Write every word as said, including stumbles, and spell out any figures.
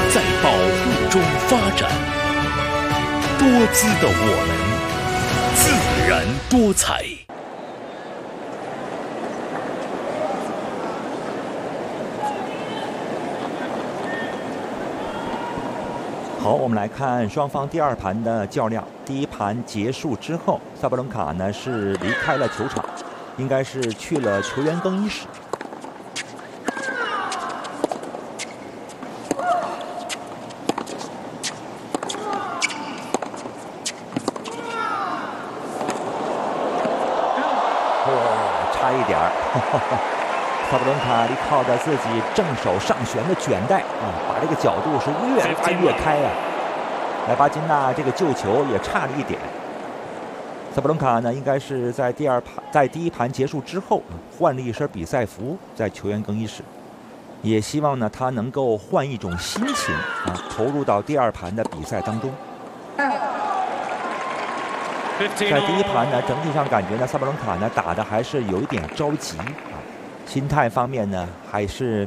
在保护中发展。多姿的我们，自然多彩。 好，我们来看双方第二盘的较量。第一盘结束之后，萨布伦卡呢是离开了球场，应该是去了球员更衣室。哇，差一点儿！萨布伦卡依靠着自己正手上旋的卷带啊，把这个角度是越拉越开啊。莱巴金纳这个救球也差了一点。萨布伦卡呢，应该是在第二盘，在第一盘结束之后换了一身比赛服，在球员更衣室，也希望呢他能够换一种心情啊，投入到第二盘的比赛当中。在第一盘呢，整体上感觉呢，萨布伦卡呢打的还是有一点着急啊，心态方面呢还是